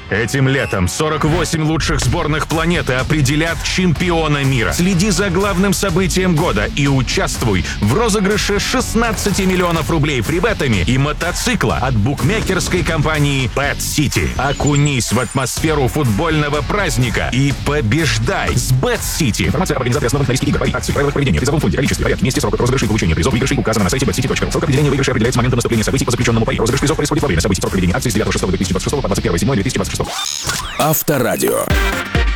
Этим летом 48 лучших сборных планеты определят чемпиона мира. Следи за главным событием года и участвуй в розыгрыше 16 миллионов рублей фрибетами и мотоцикла от букмекерской компании Bet City. Окунись в атмосферу футбольного праздника и побеждай с Bet City. Информация об организации основных на риске игр, акций, правилах проведения, призовом фонде, количестве, порядке, месте, сроках розыгрышей и получения призов выигрышей указано на сайте betcity.ru. Срок определения выигрыша определяется с момента наступления событий по заключенному пари. Розыгрыш призов происходит во время событий. Срок проведения акции с 9.06.2026 по 21.07.2026. Авторадио.